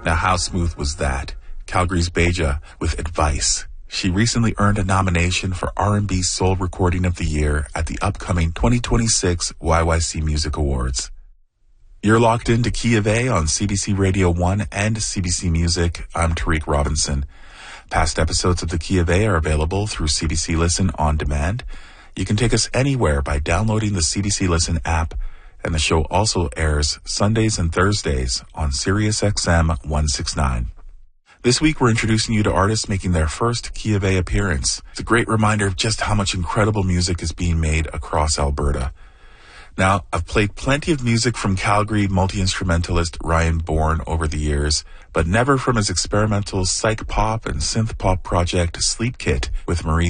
Now, how smooth was that? Calgary's Beja with Advice. She recently earned a nomination for R&B Soul Recording of the Year at the upcoming 2026 YYC Music Awards. You're locked into Key of A on CBC Radio 1 and CBC Music. I'm Tariq Robinson. Past episodes of the Key of A are available through CBC Listen on demand. You can take us anywhere by downloading the CBC Listen app, and the show also airs Sundays and Thursdays on Sirius XM 169. This week, we're introducing you to artists making their first Key of A appearance. It's a great reminder of just how much incredible music is being made across Alberta. Now, I've played plenty of music from Calgary multi-instrumentalist Ryan Bourne over the years, but never from his experimental psych pop and synth pop project Sleep Kit with Marie